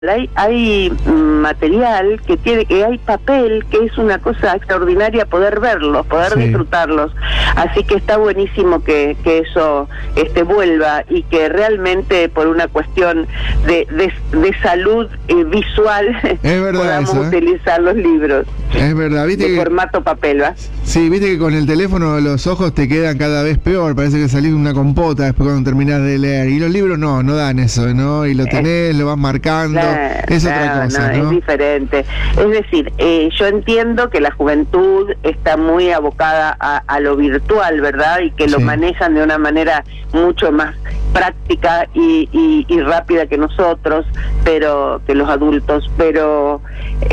Hay material hay papel que es una cosa extraordinaria poder verlos, poder disfrutarlos, así que está buenísimo que eso vuelva y que realmente por una cuestión de salud visual podamos utilizar los libros. Es verdad, viste de que formato papel, ¿va? Sí, viste que con el teléfono los ojos te quedan cada vez peor, parece que salís una compota después cuando terminás de leer, y los libros no dan eso, ¿no? Y lo tenés, lo vas marcando, es otra cosa, ¿no? Es diferente. Es decir, yo entiendo que la juventud está muy abocada a lo virtual, ¿verdad? Y que lo manejan de una manera mucho más práctica y rápida que nosotros, pero que los adultos, pero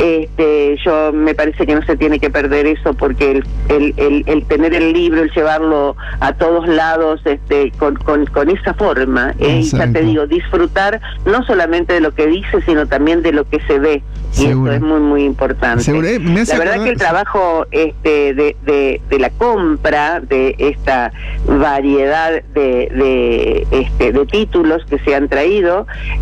yo me parece que no se tiene que perder eso, porque el tener el libro, el llevarlo a todos lados con esa forma, y ya te digo, disfrutar no solamente de lo que dice, sino también de lo que se ve. Seguro. Y eso es muy muy importante. La verdad que el trabajo de la compra de esta variedad de títulos que se han traído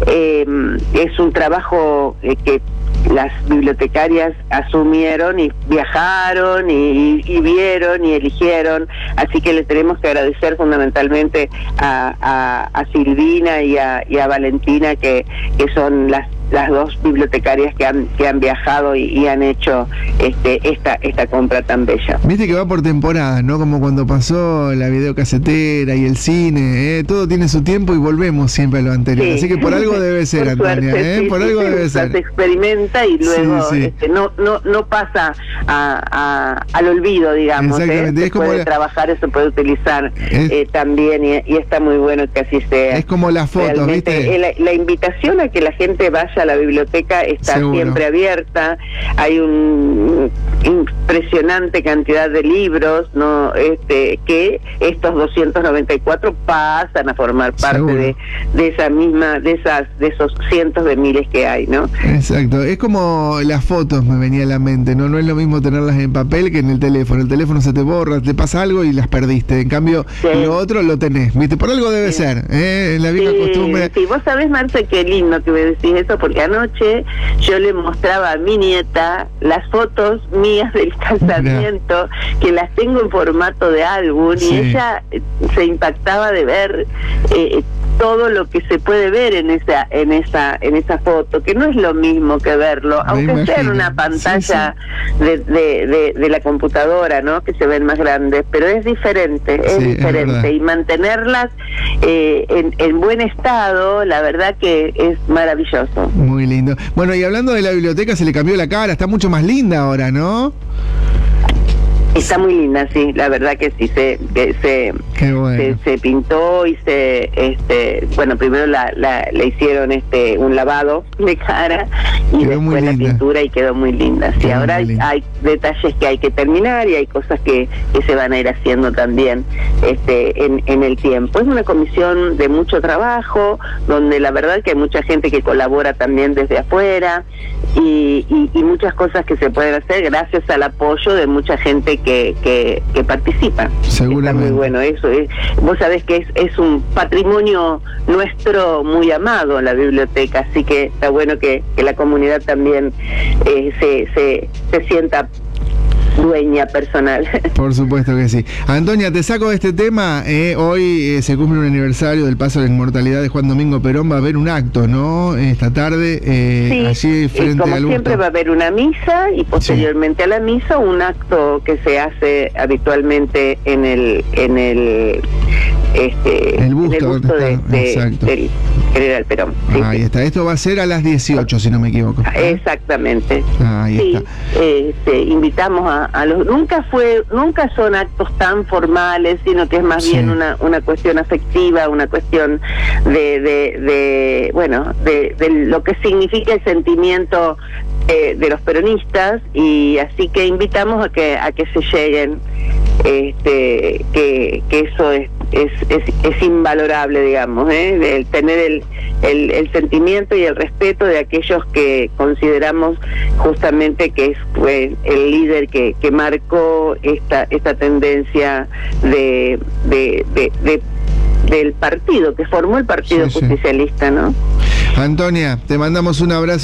es un trabajo que las bibliotecarias asumieron y viajaron y vieron y eligieron, así que les tenemos que agradecer fundamentalmente a Silvina y a Valentina, que son las dos bibliotecarias que han viajado y han hecho esta compra tan bella. Viste que va por temporada, ¿no? Como cuando pasó la videocasetera y el cine, todo tiene su tiempo y volvemos siempre a lo anterior. Así que por algo debe ser, Antonia, por algo debe ser. Se experimenta y luego no pasa al olvido, digamos. Exactamente. Se puede trabajar, se puede utilizar también, y está muy bueno que así sea. Es como las fotos, realmente, ¿viste? La invitación a que la gente vaya a la biblioteca está siempre abierta. Hay una impresionante cantidad de libros, ¿no? Que estos 294 pasan a formar parte de esa misma, de esos cientos de miles que hay, ¿no? Exacto. Es como las fotos, me venía a la mente, ¿no? No es lo mismo tenerlas en papel que en el teléfono. El teléfono se te borra, te pasa algo y las perdiste. En cambio, lo otro lo tenés, ¿viste? Por algo debe ser, en la vieja costumbre. Sí, vos sabés, Marce, qué lindo que me decís eso, porque anoche yo le mostraba a mi nieta las fotos mías del casamiento, que las tengo en formato de álbum, y ella se impactaba de ver todo lo que se puede ver en esa foto, que no es lo mismo que verlo, aunque sea en una pantalla de la computadora, ¿no? Que se ven más grandes, pero es diferente, y mantenerlas en buen estado, la verdad que es maravilloso. Muy lindo. Bueno, y hablando de la biblioteca, se le cambió la cara, está mucho más linda ahora, ¿no? Está muy linda, sí, la verdad que sí, se pintó y bueno, primero le hicieron un lavado de cara y quedó después la pintura, y quedó muy linda. Sí, ahora hay detalles que hay que terminar y hay cosas que se van a ir haciendo también en el tiempo. Es una comisión de mucho trabajo, donde la verdad que hay mucha gente que colabora también desde afuera, y muchas cosas que se pueden hacer gracias al apoyo de mucha gente que participa. Seguramente. Está muy bueno eso. Vos sabés que es un patrimonio nuestro muy amado, la biblioteca, así que está bueno que la comunidad también se sienta dueña personal. Por supuesto que sí. Antonia, te saco de este tema. Hoy se cumple un aniversario del paso a la inmortalidad de Juan Domingo Perón. Va a haber un acto, ¿no? Esta tarde, allí frente como al Hurto. siempre va a haber una misa, y posteriormente a la misa un acto que se hace habitualmente en el busto del general Perón. Ahí está. Esto va a ser a las 18, si no me equivoco. Exactamente. Ahí está. Invitamos a los... Nunca son actos tan formales, sino que es más bien una cuestión afectiva, una cuestión de lo que significa el sentimiento de los peronistas, y así que invitamos a que se lleguen, que eso es invalorable, digamos, el tener el sentimiento y el respeto de aquellos que consideramos justamente que fue el líder que marcó esta tendencia del partido, que formó el Partido Justicialista, ¿no? Antonia, te mandamos un abrazo.